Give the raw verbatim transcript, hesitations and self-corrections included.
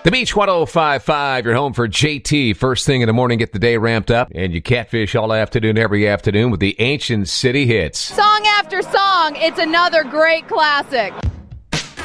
The Beach one oh five point five, you're home for J T. First thing in the morning, get the day ramped up, and you catfish all afternoon, every afternoon with the Ancient City Hits. Song after song, it's another great classic.